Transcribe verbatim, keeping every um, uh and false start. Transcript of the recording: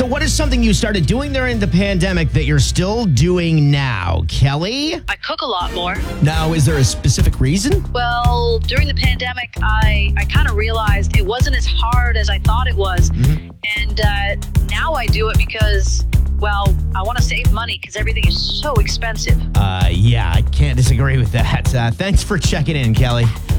what is something you started doing during the pandemic that you're still doing now, Kelly? I cook a lot more. Now, is there a specific reason? Well, during the pandemic, I, I kind of realized it wasn't as hard as I thought it was. Mm-hmm. And uh, now I do it because, well, I want to save money because everything is so expensive. Uh, yeah, I can't disagree with that. Uh, thanks for checking in, Kelly.